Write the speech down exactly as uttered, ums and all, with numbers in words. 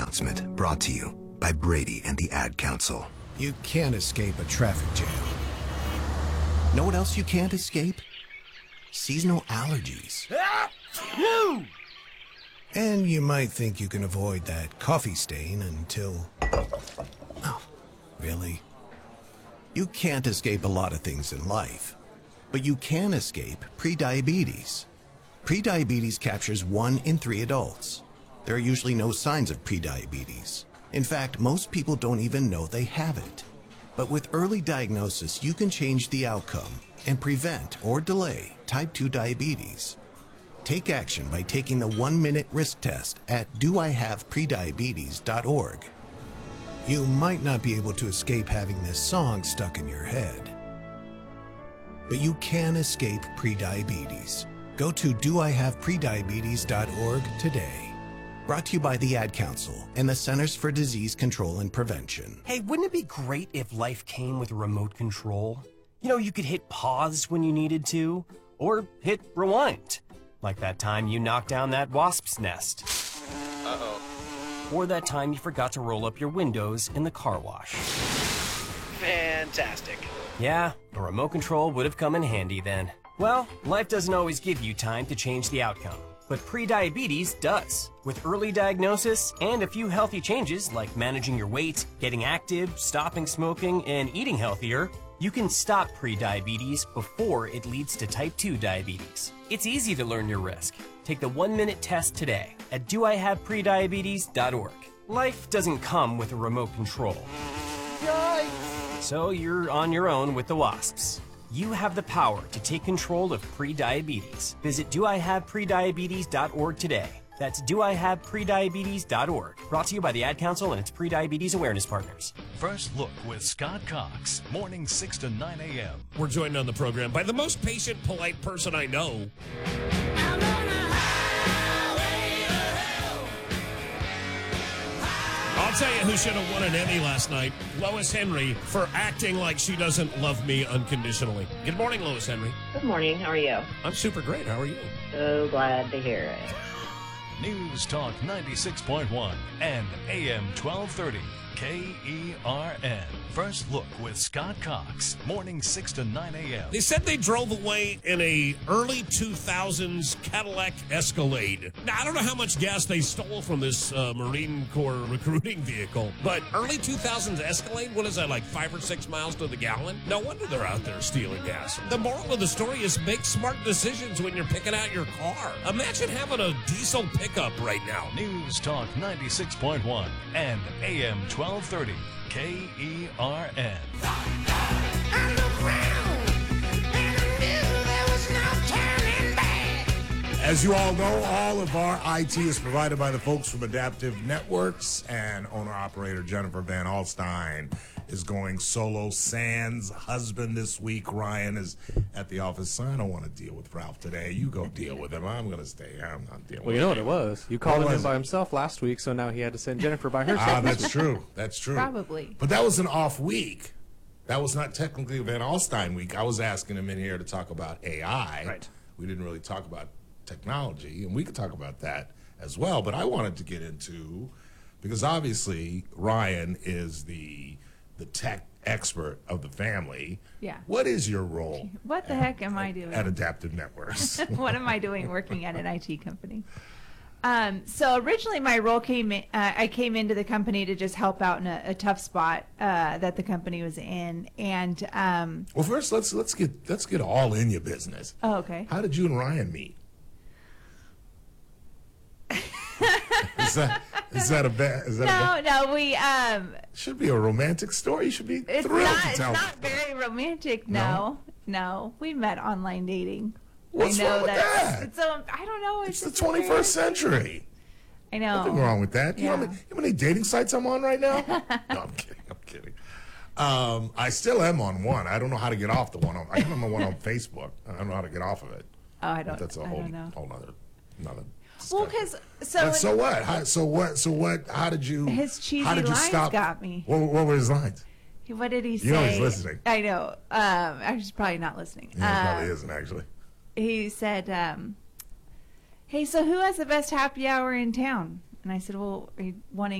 announcement brought to you by Brady and the Ad Council. You can't escape a traffic jam. Know what else you can't escape? Seasonal allergies. And you might think you can avoid that coffee stain until... Oh, really? You can't escape a lot of things in life, but you can escape prediabetes. Prediabetes captures one in three adults. There are usually no signs of prediabetes. In fact, most people don't even know they have it. But with early diagnosis, you can change the outcome and prevent or delay type two diabetes. Take action by taking the one-minute risk test at do I have prediabetes dot org. You might not be able to escape having this song stuck in your head, but you can escape prediabetes. Go to do I have prediabetes dot org today. Brought to you by the Ad Council and the Centers for Disease Control and Prevention. Hey, wouldn't it be great if life came with a remote control? You know, you could hit pause when you needed to, or hit rewind. Like that time you knocked down that wasp's nest. Uh-oh. Or that time you forgot to roll up your windows in the car wash. Fantastic. Yeah, a remote control would have come in handy then. Well, life doesn't always give you time to change the outcome, but prediabetes does. With early diagnosis and a few healthy changes like managing your weight, getting active, stopping smoking, and eating healthier, you can stop prediabetes before it leads to type two diabetes. It's easy to learn your risk. Take the one-minute test today at do I have prediabetes dot org. Life doesn't come with a remote control. Yikes! So you're on your own with the wasps. You have the power to take control of prediabetes. Visit do I have prediabetes dot org today. That's do I have prediabetes dot org. Brought to you by the Ad Council and its prediabetes awareness partners. First Look with Scott Cox, morning six to nine a.m. We're joined on the program by the most patient, polite person I know. I'll tell you who should have won an Emmy last night. Lois Henry for acting like she doesn't love me unconditionally. Good morning, Lois Henry. Good morning. How are you? I'm super great. How are you? So glad to hear it. News Talk ninety-six point one and A M twelve thirty. K E R N. First Look with Scott Cox, morning six to nine a.m. They said they drove away in a early two thousands Cadillac Escalade. Now, I don't know how much gas they stole from this uh, Marine Corps recruiting vehicle, but early two thousands Escalade, what is that, like five or six miles to the gallon? No wonder they're out there stealing gas. The moral of the story is make smart decisions when you're picking out your car. Imagine having a diesel pickup right now. News Talk ninety-six point one and A M twelve thirty. K E R N. As you all know, all of our I T is provided by the folks from Adaptive Networks, and owner-operator Jennifer Van Alstyne is going solo. Sans husband this week, Ryan, is at the office. So I don't want to deal with Ralph today. You go deal with him. I'm going to stay here. I'm not dealing well, with him. Well, you know what it was. You called What him was in by it? himself last week, so now he had to send Jennifer by herself. Ah, that's true. That's true. Probably. But that was an off week. That was not technically Van Alstyne week. I was asking him in here to talk about A I. Right. We didn't really talk about technology, and we could talk about that as well. But I wanted to get into, because obviously Ryan is the the tech expert of the family. Yeah. What is your role? What the at, heck am I doing? At Adaptive Networks. What am I doing working at an I T company? Um, so originally my role came in, uh, I came into the company to just help out in a, a tough spot uh, that the company was in. And um, well, first let's let's get let's get all in your business. Oh, okay. How did you and Ryan meet? is that is that a bad? Is that no, a bad? no, we um. Should be a romantic story. You should be It's thrilled not. to It's tell. not very romantic. No, no, we met online dating. What's I know wrong with that's- that? It's so I don't know. It's It's, the just twenty-first weird. century. I know. Nothing wrong with that. You, Yeah. know how many, you know how many dating sites I'm on right now? No, I'm kidding. I'm kidding. Um, I still am on one. I don't know how to get off the one. On, I'm on the one on Facebook. I don't know how to get off of it. Oh, I But don't. that's a I whole, don't know. whole nother, another. Well, discussion. because so, But so what? How, so what? So what? How did you? His cheesy how did you lines stop? got me. What, what were his lines? What did he say? You know he's listening. I know. Um, actually, he's probably not listening. Yeah, he probably Um, isn't actually. He said, um, "Hey, so who has the best happy hour in town?" And I said, "Well, are you wanting